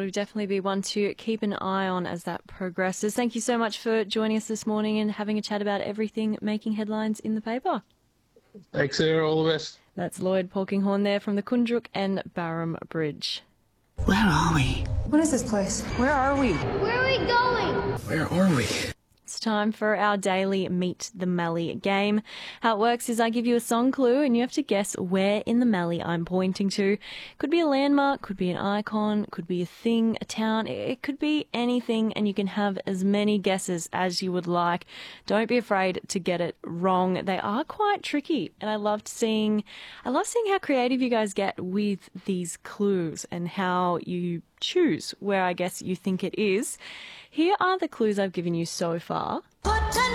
It'll definitely be one to keep an eye on as that progresses. Thank you so much for joining us this morning and having a chat about everything making headlines in the paper. Thanks, Sarah. All the best. That's Lloyd Polkinghorne there from the Kundruk and Barham Bridge. Where are we? What is this place? Where are we? Where are we going? Where are we? It's time for our daily Meet the Mallee game. How it works is I give you a song clue and you have to guess where in the Mallee I'm pointing to. Could be a landmark, could be an icon, could be a thing, a town. It could be anything, and you can have as many guesses as you would like. Don't be afraid to get it wrong. They are quite tricky, and I love seeing how creative you guys get with these clues and how you choose where I guess you think it is. Here are the clues I've given you so far.